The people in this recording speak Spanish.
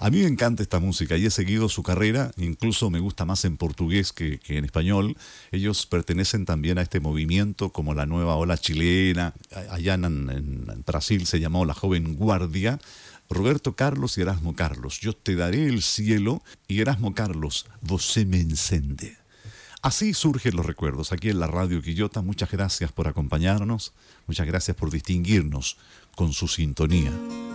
A mí me encanta esta música y he seguido su carrera, incluso me gusta más en portugués que en español. Ellos pertenecen también a este movimiento como la nueva ola chilena, allá en Brasil se llamó la Joven Guardia. Roberto Carlos y Erasmo Carlos, yo te daré el cielo, y Erasmo Carlos, você me encende. Así surgen los recuerdos aquí en la Radio Quillota. Muchas gracias por acompañarnos, muchas gracias por distinguirnos con su sintonía.